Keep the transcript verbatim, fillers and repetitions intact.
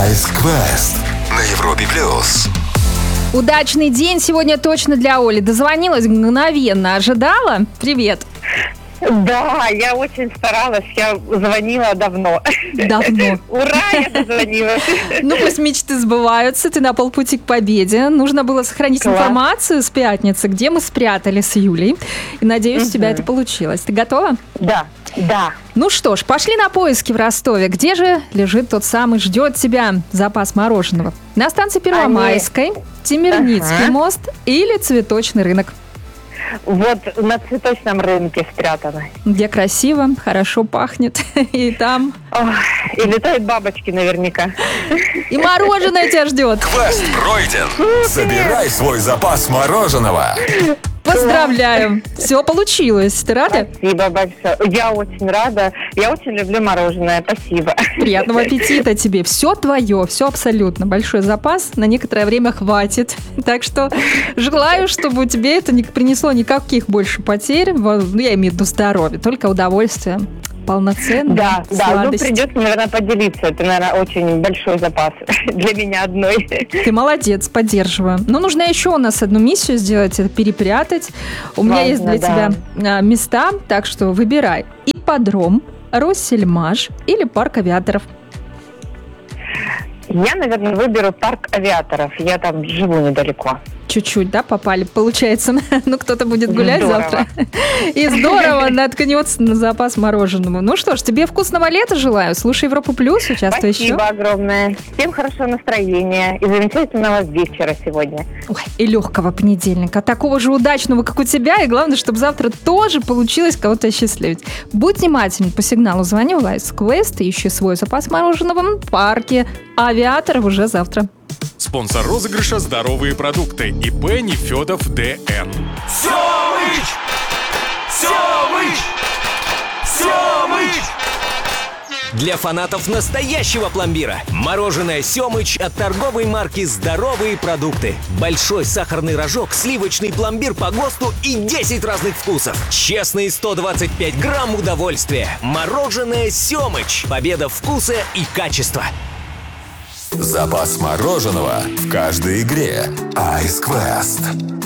Ice Quest на Европе плюс. Удачный день сегодня точно для Оли. Дозвонилась мгновенно. Ожидала? Привет. Да, я очень старалась, я звонила давно. Давно. Ура, я дозвонилась. Ну, пусть мечты сбываются, ты на полпути к победе. Нужно было сохранить Класс. информацию с пятницы, где мы спрятали с Юлей. И надеюсь, у тебя Мгм. это получилось. Ты готова? Да, да. Ну что ж, пошли на поиски в Ростове. Где же лежит тот самый, ждет тебя запас мороженого? На станции Первомайской, Темирницкий Ага. мост или Цветочный рынок? Вот на цветочном рынке спрятано. Где красиво, хорошо пахнет. И там... Ох, и летают бабочки наверняка. И мороженое тебя ждет. Квест пройден. Забирай свой запас мороженого. Поздравляю. Все получилось. Ты рада? Спасибо большое. Я очень рада. Я очень люблю мороженое. Спасибо. Приятного аппетита тебе. Все твое, все абсолютно. Большой запас. На некоторое время хватит. Так что желаю, чтобы тебе это не принесло никаких больше потерь. Во- Ну, я имею в виду здоровье. Только удовольствие. Полноценное. Да, да. Ну, сладость. придется, наверное, поделиться. Это, наверное, очень большой запас для меня одной. Ты молодец, поддерживаю. Но нужно еще у нас одну миссию сделать, это перепрятать. У меня Важно, есть для да. тебя а, места, так что выбирай. Ипподром, Россельмаш или парк авиаторов. Я, наверное, выберу парк авиаторов. Я там живу недалеко. Чуть-чуть, да, попали, получается. Ну, кто-то будет гулять Здорово. завтра. И здорово наткнется на запас мороженого. Ну что ж, тебе вкусного лета желаю. Слушай Европу Плюс, участвуй еще. Спасибо огромное. Всем хорошего настроения и замечательного вечера сегодня. Ой, и легкого понедельника. Такого же удачного, как у тебя. И главное, чтобы завтра тоже получилось кого-то осчастливить. Будь внимателен по сигналу. Звони в Ice Quest и ищи свой запас мороженого в парке авиаторов уже завтра. Спонсор розыгрыша «Здоровые продукты» ИП Нефедов ДН. Семыч! Семыч! Семыч! Для фанатов настоящего пломбира. Мороженое «Семыч» от торговой марки «Здоровые продукты». Большой сахарный рожок, сливочный пломбир по ГОСТу и десять разных вкусов. Честные сто двадцать пять грамм удовольствия. Мороженое «Семыч». Победа вкуса и качества. Запас мороженого в каждой игре. Ice Quest.